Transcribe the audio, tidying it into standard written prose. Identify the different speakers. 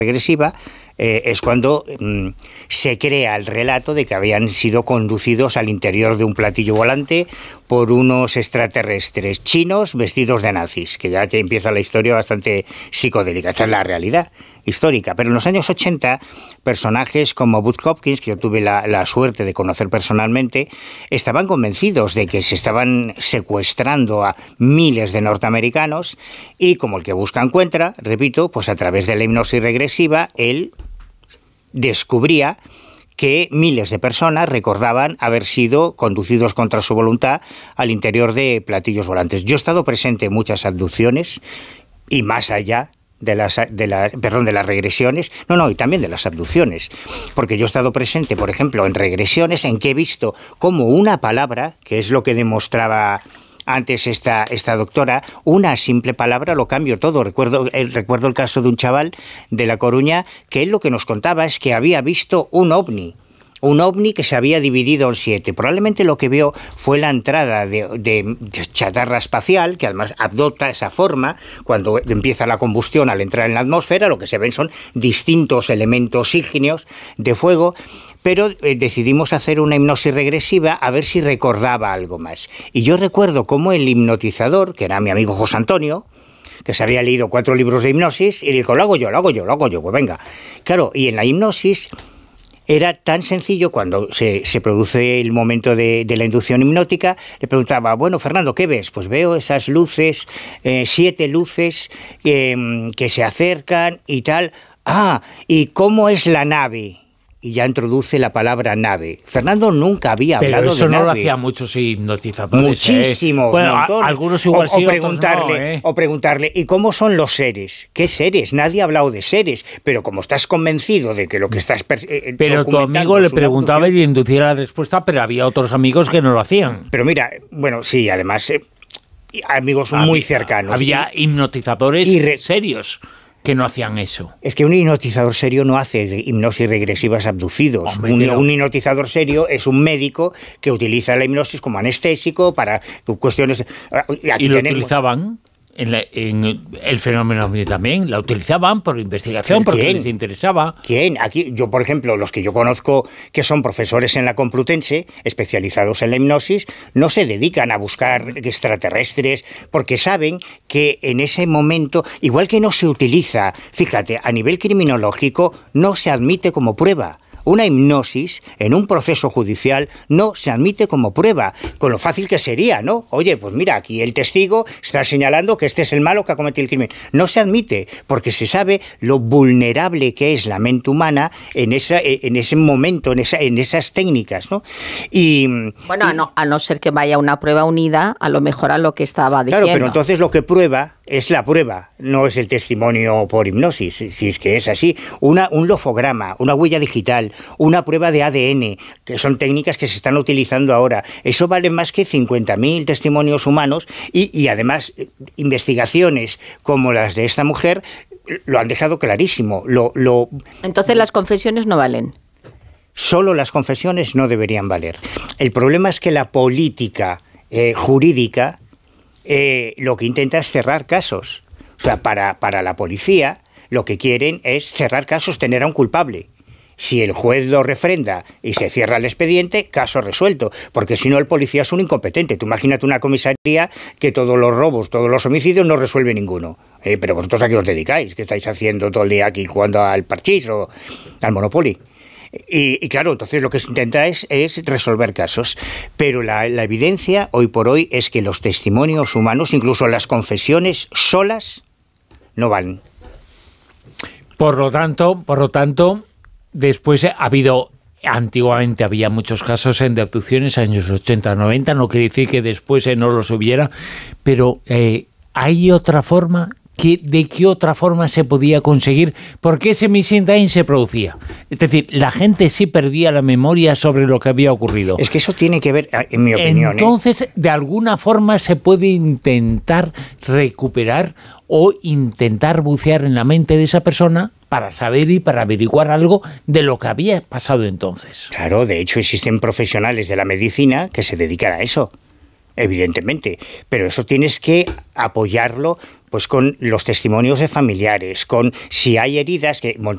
Speaker 1: regresiva, es cuando se crea el relato de que habían sido conducidos al interior de un platillo volante por unos extraterrestres chinos vestidos de nazis, que ya te empieza la historia bastante psicodélica. Esta es la realidad histórica. Pero en los años 80, personajes como Butch Hopkins, que yo tuve la suerte de conocer personalmente, estaban convencidos de que se estaban secuestrando a miles de norteamericanos y, como el que busca encuentra, repito, pues a través de la hipnosis regresiva, él descubría que miles de personas recordaban haber sido conducidos contra su voluntad al interior de platillos volantes. Yo he estado presente en muchas abducciones y más allá de las regresiones, y también de las abducciones, porque yo he estado presente, por ejemplo, en regresiones en que he visto cómo una palabra, que es lo que demostraba antes esta doctora, una simple palabra lo cambió todo. Recuerdo el caso de un chaval de La Coruña que él lo que nos contaba es que había visto un ovni que se había dividido en 7. Probablemente lo que vio fue la entrada de chatarra espacial, que además adopta esa forma cuando empieza la combustión al entrar en la atmósfera. Lo que se ven son distintos elementos ígneos de fuego, pero decidimos hacer una hipnosis regresiva a ver si recordaba algo más. Y yo recuerdo cómo el hipnotizador, que era mi amigo José Antonio, que se había leído 4 libros de hipnosis, y dijo, lo hago yo, pues venga. Claro, y en la hipnosis era tan sencillo, cuando se produce el momento de la inducción hipnótica, le preguntaba, bueno, Fernando, ¿qué ves? Pues veo esas luces, 7 luces que se acercan y tal. Ah, ¿y cómo es la nave? Y ya introduce la palabra nave. Fernando nunca había hablado de nave.
Speaker 2: Pero eso no lo hacían muchos hipnotizadores.
Speaker 1: Muchísimo.
Speaker 2: Bueno, algunos igual sí,
Speaker 1: preguntarle, o preguntarle, ¿y cómo son los seres? ¿Qué seres? Nadie ha hablado de seres, pero como estás convencido de que lo que estás
Speaker 2: pero tu amigo le preguntaba y le inducía la respuesta, pero había otros amigos que no lo hacían.
Speaker 1: Pero mira, bueno, sí, además, amigos muy cercanos.
Speaker 2: Había hipnotizadores serios que no hacían eso.
Speaker 1: Es que un hipnotizador serio no hace hipnosis regresivas abducidos. Un hipnotizador serio es un médico que utiliza la hipnosis como anestésico para cuestiones...
Speaker 2: Aquí lo utilizaban en el fenómeno también, la utilizaban por investigación, porque les interesaba.
Speaker 1: ¿Quién? Aquí, yo, por ejemplo, los que yo conozco que son profesores en la Complutense, especializados en la hipnosis, no se dedican a buscar extraterrestres, porque saben que en ese momento, igual que no se utiliza, fíjate, a nivel criminológico, no se admite como prueba. Una hipnosis en un proceso judicial no se admite como prueba, con lo fácil que sería, ¿no? Oye, pues mira, aquí el testigo está señalando que este es el malo que ha cometido el crimen. No se admite, porque se sabe lo vulnerable que es la mente humana en ese momento, en esas técnicas, ¿no? Y
Speaker 3: bueno, a no ser que vaya una prueba unida, a lo mejor a lo que estaba diciendo.
Speaker 1: Claro, pero entonces lo que prueba es la prueba, no es el testimonio por hipnosis, si es que es así. Un lofograma, una huella digital, una prueba de ADN, que son técnicas que se están utilizando ahora. Eso vale más que 50.000 testimonios humanos y además investigaciones como las de esta mujer lo han dejado clarísimo.
Speaker 3: Entonces las confesiones no valen.
Speaker 1: Solo las confesiones no deberían valer. El problema es que la política jurídica lo que intenta es cerrar casos. O sea, para la policía lo que quieren es cerrar casos, tener a un culpable. Si el juez lo refrenda y se cierra el expediente, caso resuelto, porque si no el policía es un incompetente. Tú imagínate una comisaría que todos los robos, todos los homicidios no resuelve ninguno. Pero vosotros ¿a qué os dedicáis? ¿Qué estáis haciendo todo el día aquí jugando al parchís o al Monopoly? Y claro, entonces lo que se intenta es resolver casos. Pero la evidencia hoy por hoy es que los testimonios humanos, incluso las confesiones solas, no valen.
Speaker 2: Por lo tanto, después antiguamente había muchos casos de abducciones, años 80, 90, no quiere decir que después no los hubiera, pero ¿hay otra forma? ¿De qué otra forma se podía conseguir? ¿Por qué ese missing time se producía? Es decir, la gente sí perdía la memoria sobre lo que había ocurrido.
Speaker 1: Es que eso tiene que ver, en mi opinión...
Speaker 2: Entonces, de alguna forma se puede intentar recuperar o intentar bucear en la mente de esa persona para saber y para averiguar algo de lo que había pasado entonces.
Speaker 1: Claro, de hecho existen profesionales de la medicina que se dedican a eso, evidentemente, pero eso tienes que apoyarlo pues con los testimonios de familiares, con si hay heridas, que